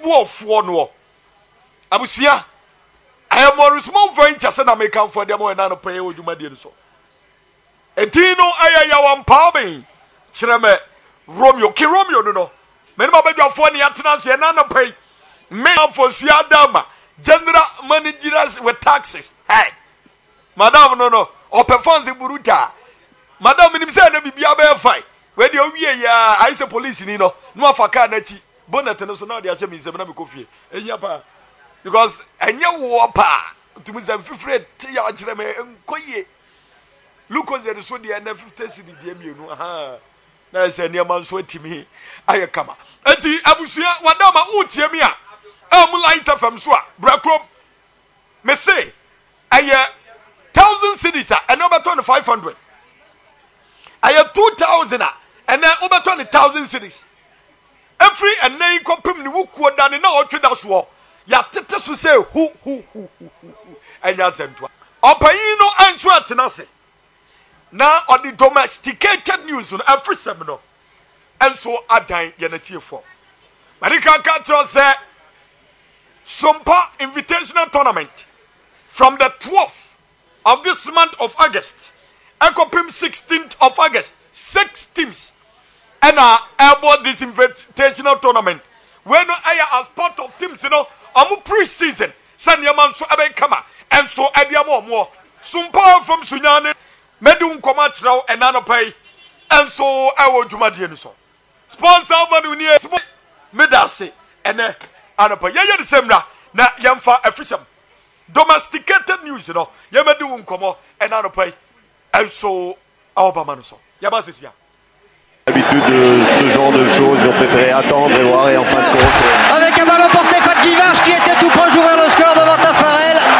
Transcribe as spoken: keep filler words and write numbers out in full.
wofoɔ no abusia I am more small ventures and I may come for them and another prayer with you, my dear. So, a dino, I am palming. Chreme Romeo, Ki Romeo, no, no. Many of your funny attendants and another pay. Men for Siadama, general managers with taxes. Hey, Madame, no, no, or performs in Buruta. Madame, himself, be a bear fight. Where the yeah, I say police, you know, no for Carnegie, Bonnet, and so now they are saying, Seven coffee. And yapa. Because and you wapa to Miss Fred Tia Jeremy Koye. Lucas and so the end of fifty D M you know. Aha. Now is a near man sweat to me. I come. And the Abusia, Wadama Utiamia. Amulaita from Swa, Bracrom. Me say, I thousand cities and over twenty five hundred. I have two thousand and then over twenty thousand cities. Every and name company who could done in all traders war. Ya tete so say who who who who enya sentwa opayin no anso atenase na on the domesticated news no every seminar enso adan ye na tiefo marika katro say Sumpa invitational tournament from the twelfth of this month of August ekopim sixteenth of August six teams and uh about this invitational tournament when I as part of teams you know I'm pre-season. Send your man so abe kama. And so adiamo more. Sumpa from Sunyane. Medum komachraw and anopay. And so I will do my dear so. Sponsor one near Medase. And then anopay. Yeah, the same na. Na yamfa efisam. Domesticated news, you know. Yamedum komo and anopay. And so our bamanuso. Yabasisia. L'habitude de ce genre de choses, ils ont préféré attendre et voir et en fin de compte.